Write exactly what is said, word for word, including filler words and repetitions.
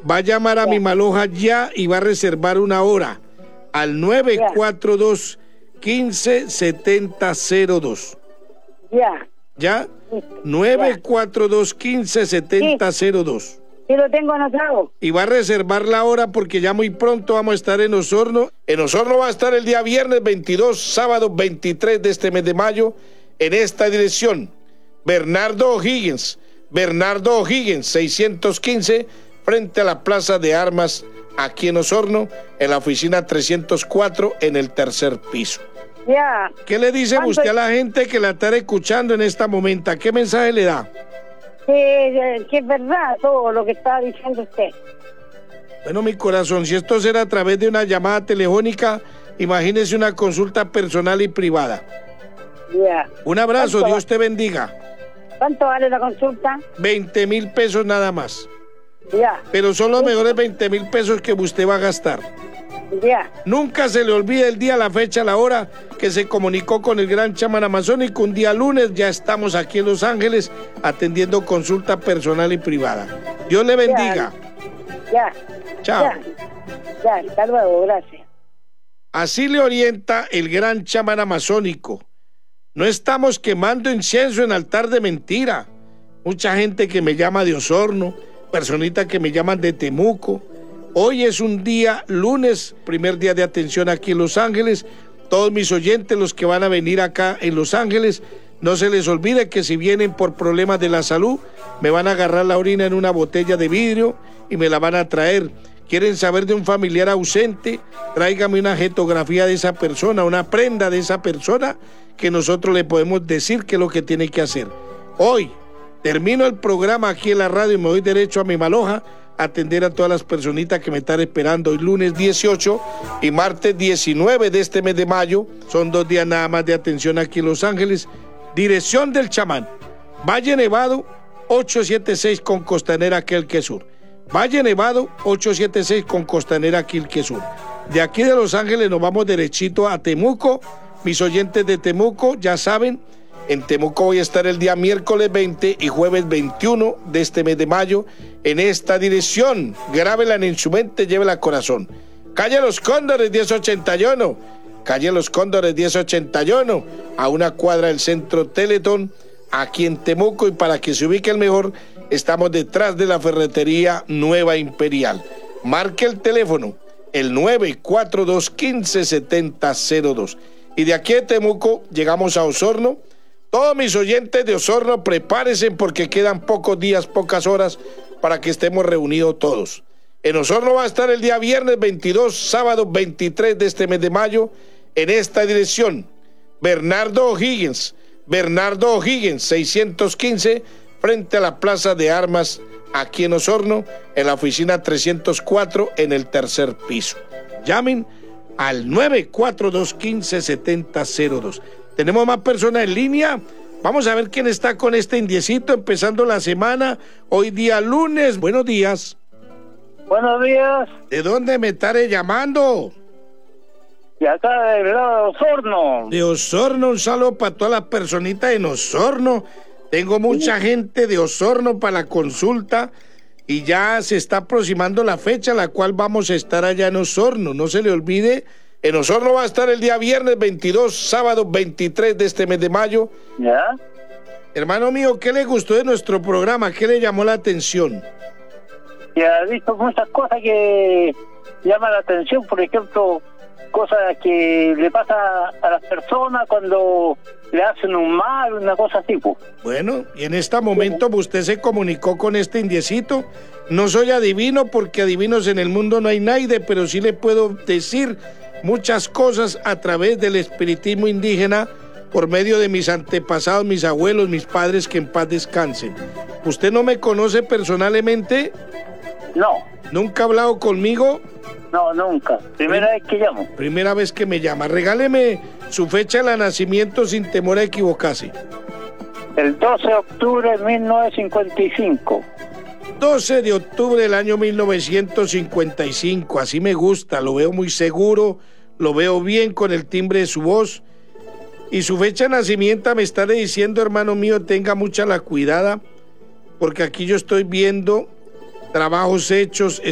va a llamar a Ya. mi Maloja ya y va a reservar una hora al nueve cuatro dos, uno cinco, siete cero cero dos. Ya. ¿Ya? Listo. nueve cuatro dos, uno cinco, siete cero cero dos. Sí, lo tengo anotado. Y va a reservar la hora porque ya muy pronto vamos a estar en Osorno. En Osorno va a estar el día viernes veintidós, sábado veintitrés de este mes de mayo, en esta dirección. Bernardo O'Higgins, Bernardo O'Higgins, seiscientos quince, frente a la Plaza de Armas, aquí en Osorno, en la oficina trescientos cuatro, en el tercer piso. Ya. ¿Qué le dice ¿Cuánto- usted a la gente que la está escuchando en esta momento? ¿Qué mensaje le da? Que, que es verdad todo lo que está diciendo usted. Bueno, mi corazón, si esto será a través de una llamada telefónica, imagínese una consulta personal y privada. Ya. Un abrazo, ¿Cuánto- Dios te bendiga. ¿Cuánto vale la consulta? veinte mil pesos nada más. Ya. Pero son los mejores veinte mil pesos que usted va a gastar. Ya. Nunca se le olvide el día, la fecha, la hora que se comunicó con el gran chamán amazónico. Un día lunes ya estamos aquí en Los Ángeles atendiendo consulta personal y privada. Dios le bendiga. Ya. Chao. Ya. Ya. Hasta luego. Gracias. Así le orienta el gran chamán amazónico. No estamos quemando incienso en altar de mentira. Mucha gente que me llama de Osorno, personitas que me llaman de Temuco. Hoy es un día lunes, primer día de atención aquí en Los Ángeles. Todos mis oyentes, los que van a venir acá en Los Ángeles, no se les olvide que si vienen por problemas de la salud, me van a agarrar la orina en una botella de vidrio y me la van a traer. ¿Quieren saber de un familiar ausente? Tráigame una fotografía de esa persona, una prenda de esa persona, que nosotros le podemos decir qué es lo que tiene que hacer. Hoy termino el programa aquí en la radio y me voy derecho a mi Maloja a atender a todas las personitas que me están esperando hoy lunes dieciocho y martes diecinueve de este mes de mayo. Son dos días nada más de atención aquí en Los Ángeles. Dirección del chamán, Valle Nevado ochocientos setenta y seis con Costanera Quelque Sur. Valle Nevado ochocientos setenta y seis con Costanera Quelque Sur. De aquí de Los Ángeles nos vamos derechito a Temuco. Mis oyentes de Temuco ya saben, en Temuco voy a estar el día miércoles veinte y jueves veintiuno de este mes de mayo en esta dirección. Grábela en su mente, llévela al corazón. Calle Los Cóndores diez ochenta y uno, Calle Los Cóndores diez ochenta y uno, a una cuadra del Centro Teletón, aquí en Temuco, y para que se ubique el mejor, estamos detrás de la ferretería Nueva Imperial. Marque el teléfono, el nueve cuatro dos, uno cinco, siete cero cero dos. Y de aquí de Temuco llegamos a Osorno. Todos mis oyentes de Osorno, prepárense porque quedan pocos días, pocas horas para que estemos reunidos todos. En Osorno va a estar el día viernes veintidós, sábado veintitrés de este mes de mayo, en esta dirección. Bernardo O'Higgins, Bernardo O'Higgins, seiscientos quince, frente a la Plaza de Armas, aquí en Osorno, en la oficina trescientos cuatro, en el tercer piso. Llamen al nueve cuatro dos, uno cinco, siete cero cero dos. Tenemos más personas en línea. Vamos a ver quién está con este indiecito empezando la semana. Hoy día lunes. Buenos días. Buenos días. ¿De dónde me estaré llamando? De acá del lado de Osorno. De Osorno. Un saludo para todas las personitas en Osorno. Tengo mucha gente de Osorno para la consulta y ya se está aproximando la fecha a la cual vamos a estar allá en Osorno. No se le olvide, en Osorno va a estar el día viernes veintidós, sábado veintitrés de este mes de mayo. ¿Ya? Hermano mío, ¿qué le gustó de nuestro programa? ¿Qué le llamó la atención? Ya he visto muchas cosas que llaman la atención, por ejemplo, cosas que le pasa a las personas cuando le hacen un mal, una cosa así, pues. Bueno, y en este momento usted se comunicó con este indiecito. No soy adivino porque adivinos en el mundo no hay nadie, pero sí le puedo decir muchas cosas a través del espiritismo indígena por medio de mis antepasados, mis abuelos, mis padres, que en paz descansen. ¿Usted no me conoce personalmente? No. ¿Nunca ha hablado conmigo? No, nunca. Primera vez que llamo. Primera vez que me llama. Regáleme su fecha de nacimiento sin temor a equivocarse. El doce de octubre de mil novecientos cincuenta y cinco. doce de octubre del año mil novecientos cincuenta y cinco. Así me gusta, lo veo muy seguro, lo veo bien con el timbre de su voz. Y su fecha de nacimiento me está diciendo, hermano mío, tenga mucha la cuidada, porque aquí yo estoy viendo trabajos hechos,